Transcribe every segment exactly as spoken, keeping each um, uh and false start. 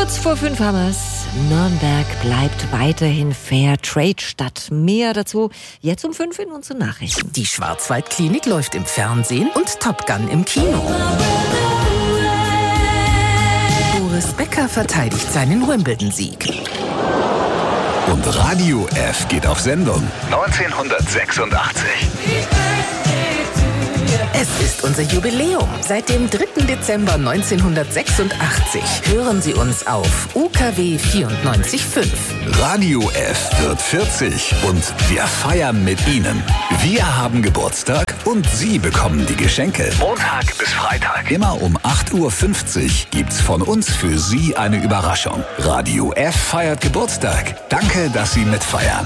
Kurz vor fünf haben wir's. Nürnberg bleibt weiterhin Fair-Trade-Stadt. Mehr dazu jetzt um fünf in unseren Nachrichten. Die Schwarzwaldklinik läuft im Fernsehen und Top Gun im Kino. Boris Becker verteidigt seinen Wimbledon-Sieg. Und Radio F geht auf Sendung. neunzehnhundertsechsundachtzig. Es ist unser Jubiläum. Seit dem dritten Dezember neunzehnhundertsechsundachtzig hören Sie uns auf U K W vierundneunzig Komma fünf. Radio F wird vierzig und wir feiern mit Ihnen. Wir haben Geburtstag und Sie bekommen die Geschenke. Montag bis Freitag. Immer um acht Uhr fünfzig gibt's von uns für Sie eine Überraschung. Radio F feiert Geburtstag. Danke, dass Sie mitfeiern.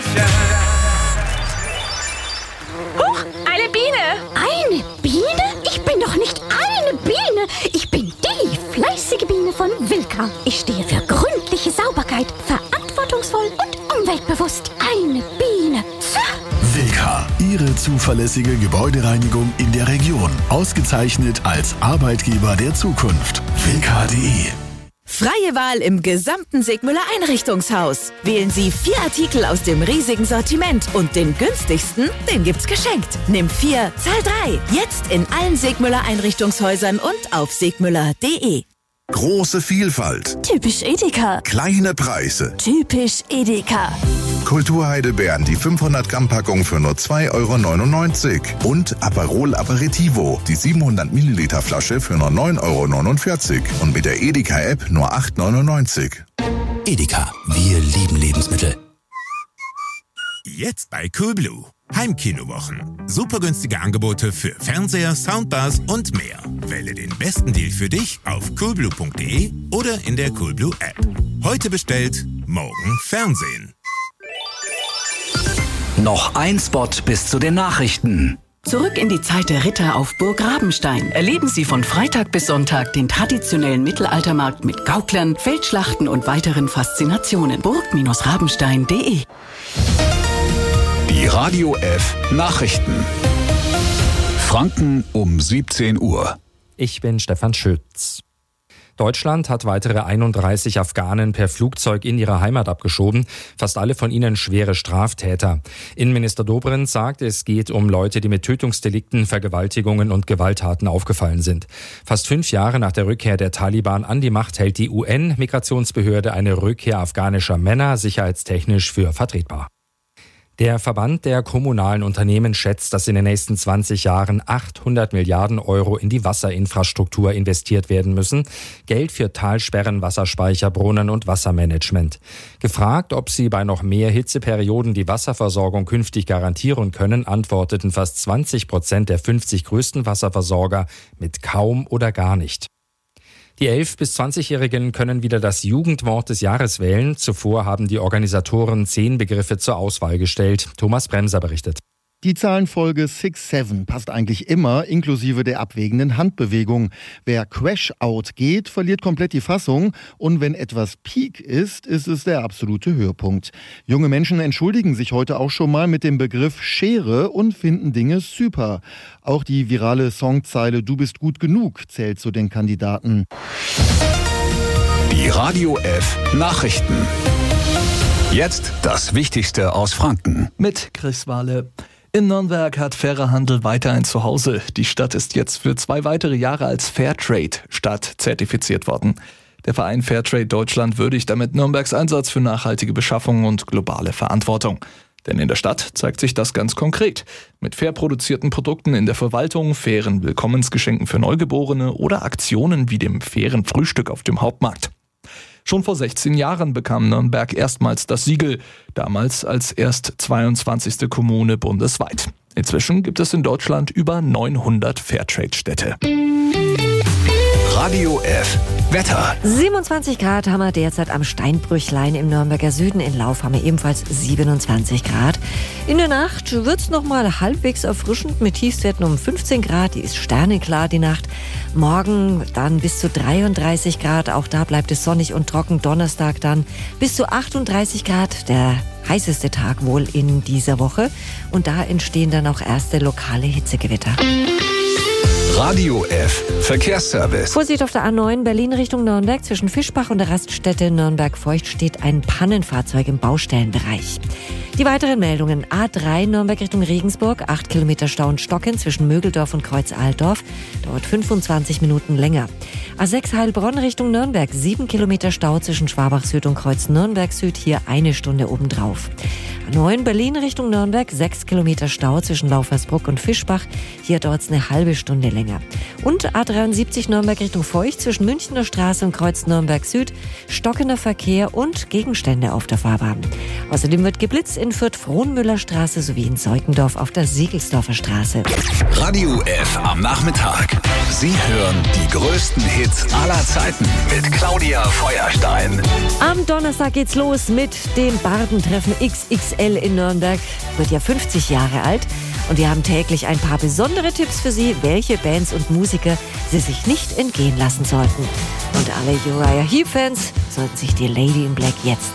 Huch, eine Biene! Eine Biene? Ich bin doch nicht eine Biene. Ich bin die fleißige Biene von Wilka. Ich stehe für gründliche Sauberkeit, verantwortungsvoll und umweltbewusst. Eine Biene. Wilka, Ihre zuverlässige Gebäudereinigung in der Region. Ausgezeichnet als Arbeitgeber der Zukunft. Wilka punkt de. Freie Wahl im gesamten Sigmüller Einrichtungshaus. Wählen Sie vier Artikel aus dem riesigen Sortiment und den günstigsten, den gibt's geschenkt. Nimm vier, zahl drei. Jetzt in allen Sigmüller Einrichtungshäusern und auf sigmüller punkt de. Große Vielfalt. Typisch Edeka. Kleine Preise. Typisch Edeka. Kulturheidelbeeren, die fünfhundert Gramm Packung für nur zwei Euro neunundneunzig. Und Aperol Aperitivo, die siebenhundert Milliliter Flasche für nur neun Euro neunundvierzig. Und mit der Edeka-App nur acht Euro neunundneunzig. Edeka, wir lieben Lebensmittel. Jetzt bei Coolblue. Heimkinowochen. Super günstige Angebote für Fernseher, Soundbars und mehr. Wähle den besten Deal für dich auf coolblue punkt de oder in der Coolblue App. Heute bestellt, morgen Fernsehen. Noch ein Spot bis zu den Nachrichten. Zurück in die Zeit der Ritter auf Burg Rabenstein. Erleben Sie von Freitag bis Sonntag den traditionellen Mittelaltermarkt mit Gauklern, Feldschlachten und weiteren Faszinationen. burg rabenstein punkt de. Die Radio F Nachrichten. Franken um siebzehn Uhr. Ich bin Stefan Schütz. Deutschland hat weitere einunddreißig Afghanen per Flugzeug in ihre Heimat abgeschoben, fast alle von ihnen schwere Straftäter. Innenminister Dobrindt sagt, es geht um Leute, die mit Tötungsdelikten, Vergewaltigungen und Gewalttaten aufgefallen sind. Fast fünf Jahre nach der Rückkehr der Taliban an die Macht hält die U N-Migrationsbehörde eine Rückkehr afghanischer Männer sicherheitstechnisch für vertretbar. Der Verband der kommunalen Unternehmen schätzt, dass in den nächsten zwanzig Jahren achthundert Milliarden Euro in die Wasserinfrastruktur investiert werden müssen. Geld für Talsperren, Wasserspeicher, Brunnen und Wassermanagement. Gefragt, ob sie bei noch mehr Hitzeperioden die Wasserversorgung künftig garantieren können, antworteten fast zwanzig Prozent der fünfzig größten Wasserversorger mit kaum oder gar nicht. Die elf- bis zwanzigjährigen können wieder das Jugendwort des Jahres wählen. Zuvor haben die Organisatoren zehn Begriffe zur Auswahl gestellt. Thomas Bremser berichtet. Die Zahlenfolge sechs sieben passt eigentlich immer, inklusive der abwägenden Handbewegung. Wer Crash-Out geht, verliert komplett die Fassung. Und wenn etwas Peak ist, ist es der absolute Höhepunkt. Junge Menschen entschuldigen sich heute auch schon mal mit dem Begriff Schere und finden Dinge super. Auch die virale Songzeile Du bist gut genug zählt zu den Kandidaten. Die Radio F Nachrichten. Jetzt das Wichtigste aus Franken. Mit Chris Wahle. In Nürnberg hat fairer Handel weiter ein Zuhause. Die Stadt ist jetzt für zwei weitere Jahre als Fairtrade-Stadt zertifiziert worden. Der Verein Fairtrade Deutschland würdigt damit Nürnbergs Einsatz für nachhaltige Beschaffung und globale Verantwortung. Denn in der Stadt zeigt sich das ganz konkret. Mit fair produzierten Produkten in der Verwaltung, fairen Willkommensgeschenken für Neugeborene oder Aktionen wie dem fairen Frühstück auf dem Hauptmarkt. Schon vor sechzehn Jahren bekam Nürnberg erstmals das Siegel, damals als erst zweiundzwanzigste Kommune bundesweit. Inzwischen gibt es in Deutschland über neunhundert Fairtrade-Städte. Radio F Wetter. siebenundzwanzig Grad haben wir derzeit am Steinbrüchlein im Nürnberger Süden. In Lauf haben wir ebenfalls siebenundzwanzig Grad. In der Nacht wird's noch mal halbwegs erfrischend mit Tiefstwerten um fünfzehn Grad. Die ist sterneklar, die Nacht. Morgen dann bis zu dreiunddreißig Grad. Auch da bleibt es sonnig und trocken. Donnerstag dann bis zu achtunddreißig Grad. Der heißeste Tag wohl in dieser Woche. Und da entstehen dann auch erste lokale Hitzegewitter. Radio F Verkehrsservice. Vorsicht auf der A neun Berlin Richtung Nürnberg. Zwischen Fischbach und der Raststätte Nürnberg-Feucht steht ein Pannenfahrzeug im Baustellenbereich. Die weiteren Meldungen. A drei Nürnberg Richtung Regensburg. acht Kilometer Stau und Stocken zwischen Mögeldorf und Kreuz-Altdorf. Dauert fünfundzwanzig Minuten länger. A sechs Heilbronn Richtung Nürnberg. sieben Kilometer Stau zwischen Schwabach Süd und Kreuz-Nürnberg Süd. Hier eine Stunde obendrauf. A neun Berlin Richtung Nürnberg. sechs Kilometer Stau zwischen Laufersbruck und Fischbach. Hier dauert es eine halbe Stunde länger. Und A dreiundsiebzig Nürnberg Richtung Feucht zwischen Münchner Straße und Kreuz Nürnberg Süd. Stockender Verkehr und Gegenstände auf der Fahrbahn. Außerdem wird geblitzt in Fürth-Frohnmüller Straße sowie in Seukendorf auf der Siegelsdorfer Straße. Radio F am Nachmittag. Sie hören die größten Hits aller Zeiten mit Claudia Feuerstein. Am Donnerstag geht's los mit dem Bardentreffen X X L in Nürnberg. Wird ja fünfzig Jahre alt. Und wir haben täglich ein paar besondere Tipps für Sie, welche Bands und Musiker Sie sich nicht entgehen lassen sollten. Und alle Uriah Heep-Fans sollten sich die Lady in Black jetzt